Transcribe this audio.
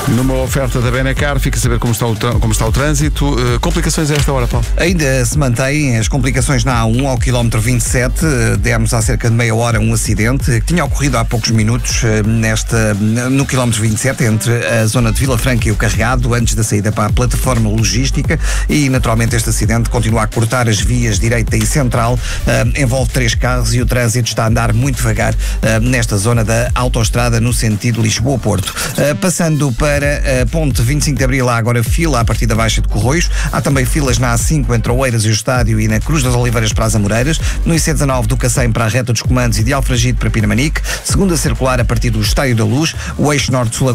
Numa oferta da Benacar, fica a saber como está o trânsito. Complicações a esta hora, Paulo? Ainda se mantêm as complicações na A1 ao quilómetro 27. Demos há cerca de meia hora um acidente que tinha ocorrido há poucos minutos no quilómetro 27, entre a zona de Vila Franca e o Carregado, antes da saída para a plataforma logística, e naturalmente este acidente continua a cortar as vias direita e central, envolve 3 carros e o trânsito está a andar muito devagar nesta zona da autoestrada no sentido Lisboa-Porto. Passando para a ponte 25 de Abril, há agora fila a partir da Baixa de Corroios. Há também filas na A5 entre Oeiras e o Estádio e na Cruz das Oliveiras para as Amoreiras, no IC19 do Cacém para a Reta dos Comandos e de Alfragide para Pinamanique, segunda circular a partir do Estádio da Luz, o eixo norte-sul